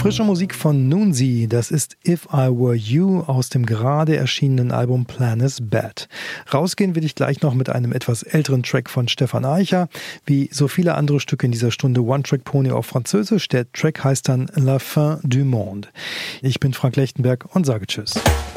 Frische Musik von Noonsy, das ist If I Were You aus dem gerade erschienenen Album Plan is Bad. Rausgehen will ich gleich noch mit einem etwas älteren Track von Stefan Eicher. Wie so viele andere Stücke in dieser Stunde One-Track-Pony auf Französisch. Der Track heißt dann La Fin du Monde. Ich bin Frank Lechtenberg und sage Tschüss.